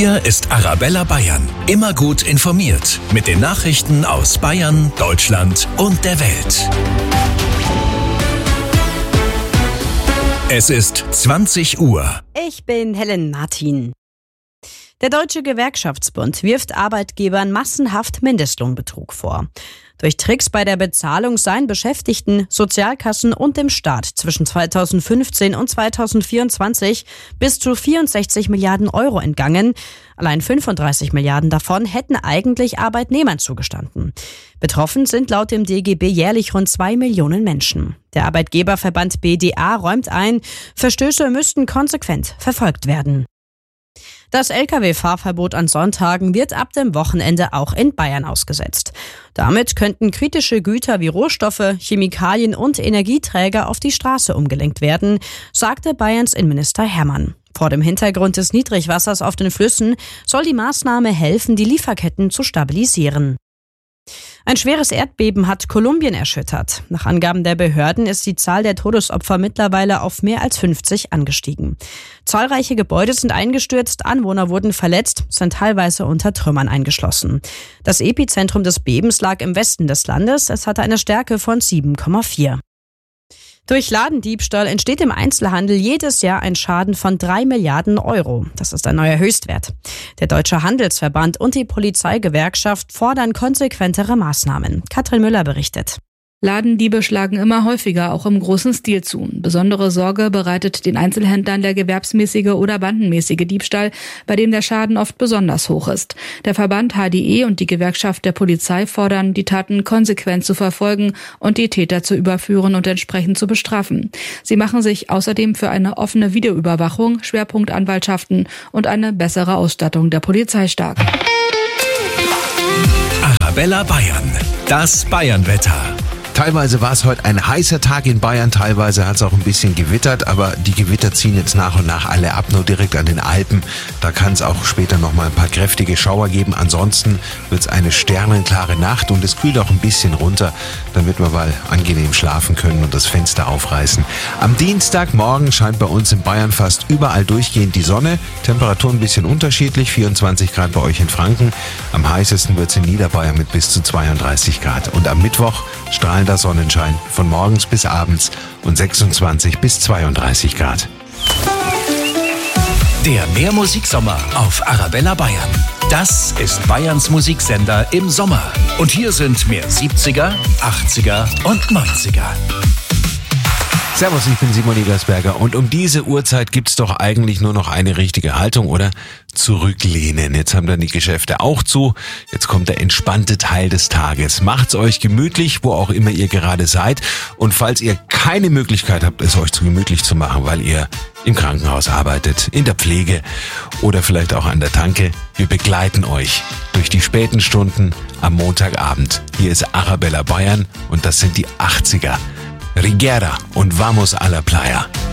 Hier ist Arabella Bayern. Immer gut informiert mit den Nachrichten aus Bayern, Deutschland und der Welt. Es ist 20 Uhr. Ich bin Helen Martin. Der Deutsche Gewerkschaftsbund wirft Arbeitgebern massenhaft Mindestlohnbetrug vor. Durch Tricks bei der Bezahlung seien Beschäftigten, Sozialkassen und dem Staat zwischen 2015 und 2024 bis zu 64 Milliarden Euro entgangen. Allein 35 Milliarden davon hätten eigentlich Arbeitnehmern zugestanden. Betroffen sind laut dem DGB jährlich rund 2 Millionen Menschen. Der Arbeitgeberverband BDA räumt ein, Verstöße müssten konsequent verfolgt werden. Das Lkw-Fahrverbot an Sonntagen wird ab dem Wochenende auch in Bayern ausgesetzt. Damit könnten kritische Güter wie Rohstoffe, Chemikalien und Energieträger auf die Straße umgelenkt werden, sagte Bayerns Innenminister Hermann. Vor dem Hintergrund des Niedrigwassers auf den Flüssen soll die Maßnahme helfen, die Lieferketten zu stabilisieren. Ein schweres Erdbeben hat Kolumbien erschüttert. Nach Angaben der Behörden ist die Zahl der Todesopfer mittlerweile auf mehr als 50 angestiegen. Zahlreiche Gebäude sind eingestürzt, Anwohner wurden verletzt, sind teilweise unter Trümmern eingeschlossen. Das Epizentrum des Bebens lag im Westen des Landes. Es hatte eine Stärke von 7,4. Durch Ladendiebstahl entsteht im Einzelhandel jedes Jahr ein Schaden von 3 Milliarden Euro. Das ist ein neuer Höchstwert. Der Deutsche Handelsverband und die Polizeigewerkschaft fordern konsequentere Maßnahmen. Katrin Müller berichtet. Ladendiebe schlagen immer häufiger, auch im großen Stil zu. Besondere Sorge bereitet den Einzelhändlern der gewerbsmäßige oder bandenmäßige Diebstahl, bei dem der Schaden oft besonders hoch ist. Der Verband HDE und die Gewerkschaft der Polizei fordern, die Taten konsequent zu verfolgen und die Täter zu überführen und entsprechend zu bestrafen. Sie machen sich außerdem für eine offene Videoüberwachung, Schwerpunktanwaltschaften und eine bessere Ausstattung der Polizei stark. Arabella Bayern, das Bayernwetter. Teilweise war es heute ein heißer Tag in Bayern, teilweise hat es auch ein bisschen gewittert, aber die Gewitter ziehen jetzt nach und nach alle ab, nur direkt an den Alpen. Da kann es auch später noch mal ein paar kräftige Schauer geben. Ansonsten wird es eine sternenklare Nacht und es kühlt auch ein bisschen runter, damit wir mal angenehm schlafen können und das Fenster aufreißen. Am Dienstagmorgen scheint bei uns in Bayern fast überall durchgehend die Sonne. Temperatur ein bisschen unterschiedlich, 24 Grad bei euch in Franken. Am heißesten wird es in Niederbayern mit bis zu 32 Grad. Und am Mittwoch strahlender Sonnenschein von morgens bis abends und 26 bis 32 Grad. Der Mehrmusiksommer auf Arabella Bayern. Das ist Bayerns Musiksender im Sommer. Und hier sind mehr 70er, 80er und 90er. Servus, ich bin Simon Egersberger und um diese Uhrzeit gibt's doch eigentlich nur noch eine richtige Haltung, oder? Zurücklehnen. Jetzt haben dann die Geschäfte auch zu. Jetzt kommt der entspannte Teil des Tages. Macht's euch gemütlich, wo auch immer ihr gerade seid. Und falls ihr keine Möglichkeit habt, es euch zu gemütlich zu machen, weil ihr im Krankenhaus arbeitet, in der Pflege oder vielleicht auch an der Tanke, wir begleiten euch durch die späten Stunden am Montagabend. Hier ist Arabella Bayern und das sind die 80er. Rigera und Vamos a la Playa.